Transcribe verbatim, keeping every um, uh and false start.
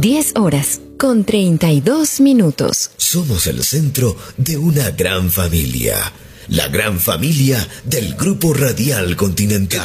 diez horas con treinta y dos minutos. Somos el centro de una gran familia. La gran familia del Grupo Radial Continental.